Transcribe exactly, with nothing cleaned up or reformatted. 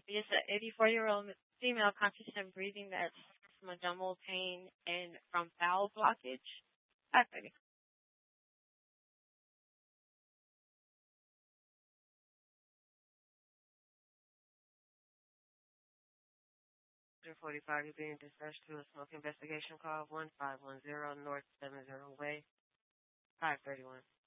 It's an eighty-four-year-old female conscious of breathing that suffers from abdominal pain and from bowel blockage. five thirty. forty-five, you're being dispatched to a smoke investigation call, one five one zero North seven zero Way, five thirty-one.